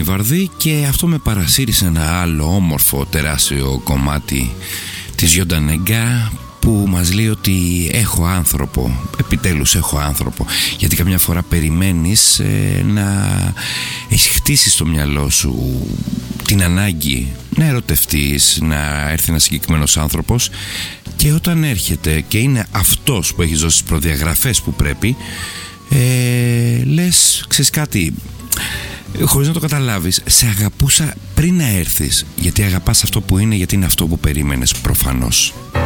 η Βαρδί και αυτό με παρασύρισε ένα άλλο όμορφο τεράστιο κομμάτι της Γιοντανέγκα που μας λέει ότι έχω άνθρωπο, επιτέλους έχω άνθρωπο, γιατί καμιά φορά περιμένεις να έχεις χτίσει στο μυαλό σου την ανάγκη να ερωτευτείς, να έρθει ένας συγκεκριμένος άνθρωπος και όταν έρχεται και είναι αυτός που έχει δώσει τις προδιαγραφές που πρέπει, λες, ξέρεις κάτι, χωρίς να το καταλάβεις, σε αγαπούσα πριν να έρθεις, γιατί αγαπάς αυτό που είναι, γιατί είναι αυτό που περίμενες προφανώς.